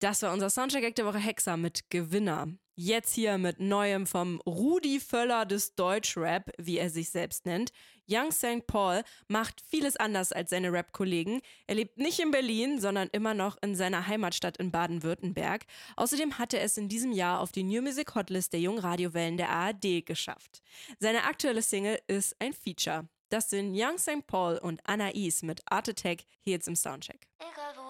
Das war unser Soundcheck der Woche Hexer mit Gewinner. Jetzt hier mit Neuem vom Rudi Völler des Deutschrap, wie er sich selbst nennt. Young St. Paul macht vieles anders als seine Rap-Kollegen. Er lebt nicht in Berlin, sondern immer noch in seiner Heimatstadt in Baden-Württemberg. Außerdem hat er es in diesem Jahr auf die New Music Hotlist der jungen Radiowellen der ARD geschafft. Seine aktuelle Single ist ein Feature. Das sind Young St. Paul und Anais mit Art Attack hier jetzt im Soundcheck. Ich